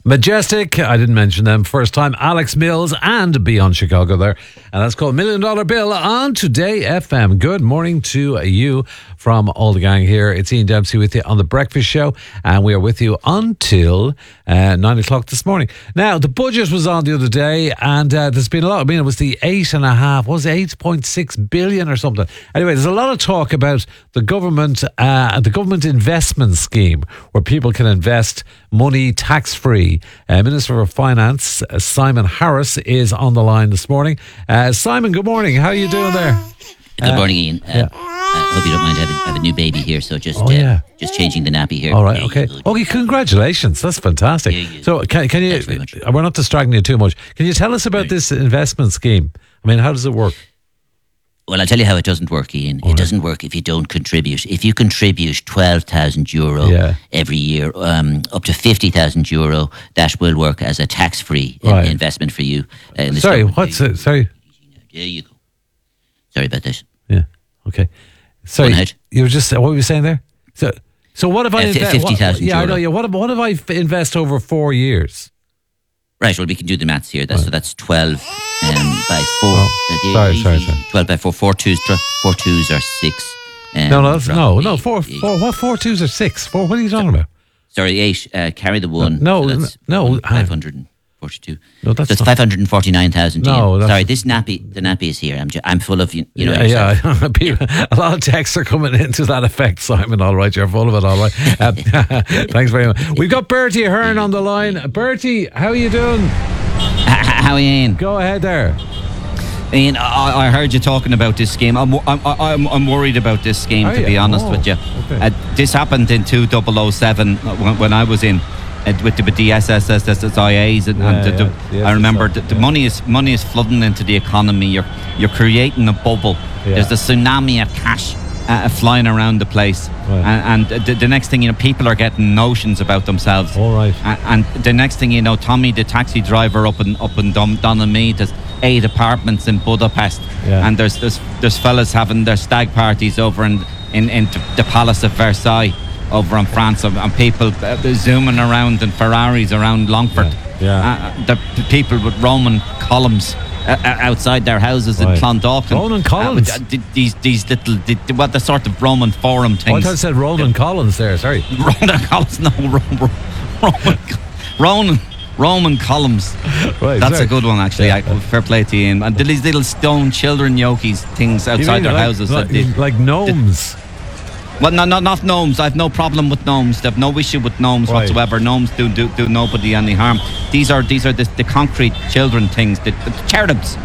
Majestic, I didn't mention them first time, Alex Mills and Beyond Chicago there. And that's called $1 Million Bill on Today FM. Good morning to you from all the gang here. It's Ian Dempsey with you on The Breakfast Show, and we are with you until 9 o'clock this morning. Now, the budget was on the other day, and there's been a lot. I mean, it was the 8.6 billion or something. Anyway, there's a lot of talk about the government investment scheme where people can invest money tax-free. Minister for Finance, Simon Harris, is on the line this morning. Simon, good morning. How are you doing there? Good morning, Ian. I hope you don't mind having a new baby here, so just changing the nappy here. All right, okay. Okay, congratulations. That's fantastic. So can you, we're not distracting you too much. Can you tell us about this investment scheme? I mean, how does it work? Well, I'll tell you how it doesn't work, Ian. It doesn't work if you don't contribute. If you contribute €12,000 every year, up to €50,000, that will work as a tax-free investment for you. Sorry, what's it? Sorry. There you go. Sorry about this. Yeah, okay. Sorry, you were just, what were you saying there? So what if I invest? €50,000. Yeah, I know. Yeah, what if I invest over 4 years? Right, well, we can do the maths here. So that's 12 by 4. Sorry. 12 by 4. 4 twos are 6. No. 4 twos are 6. 4, what are you talking about? Sorry, 8. Carry the 1. No. 542. No, that's 549,000. No, sorry, the nappy is here. I'm full of you know. Yeah. A lot of texts are coming into that effect, Simon. All right, you're full of it. All right. Thanks very much. We've got Bertie Ahern on the line. Bertie, how are you doing? How are you, Ian? Go ahead there. Ian, I heard you talking about this scheme. I'm worried about this scheme, to be honest with you. Okay. This happened in 2007 when I was in. With the SSIAs I remember the money is flooding into the economy. You're creating a bubble. There's a tsunami of cash flying around the place, and the next thing you know, people are getting notions about themselves. All right. And the next thing you know, Tommy, the taxi driver up in Donaghmede, there's 8 apartments in Budapest, and there's fellas having their stag parties over in the Palace of Versailles over in France, and people zooming around in Ferraris around Longford. The people with Roman columns outside their houses in Clondalkin. Roman columns? These little, the sort of Roman forum things. I thought you said Roman Collins there, sorry. Roman Collins, no, Roman columns. Right, that's a good one, actually. Fair play to you. And these little stone children yokies things outside their houses. Like gnomes. Well, not gnomes. I have no problem with gnomes. I have no issue with gnomes whatsoever. Gnomes do nobody any harm. These are the concrete children things. The cherubs.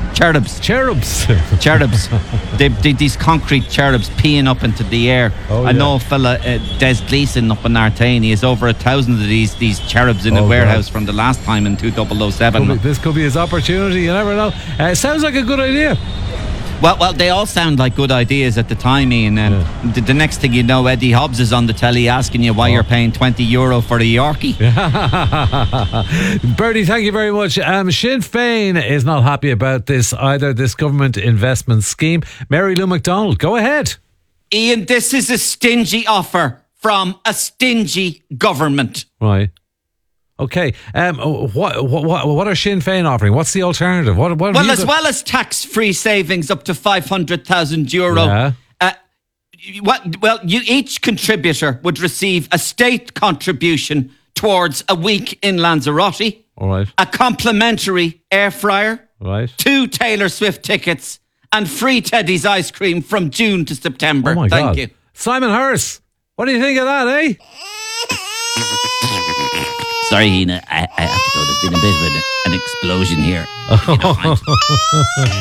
These concrete cherubs peeing up into the air. I know a fella, Des Gleeson up in Artane. He has over 1,000 of these cherubs in a warehouse from the last time in 2007. This could be his opportunity. You never know. It sounds like a good idea. Well, they all sound like good ideas at the time, Ian. The next thing you know, Eddie Hobbs is on the telly asking you why you're paying €20 for a Yorkie. Bertie, thank you very much. Sinn Féin is not happy about this either, this government investment scheme. Mary Lou McDonald, go ahead. Ian, this is a stingy offer from a stingy government. Right. Okay, what are Sinn Féin offering? What's the alternative? Well as tax-free savings up to €500,000. Each contributor would receive a state contribution towards a week in Lanzarote. All right. A complimentary air fryer. Right. 2 Taylor Swift tickets and free Teddy's ice cream from June to September. Oh my God. Thank you. Simon Harris, what do you think of that, eh? Sorry, Ian, I have to go. There's been a bit of an explosion here.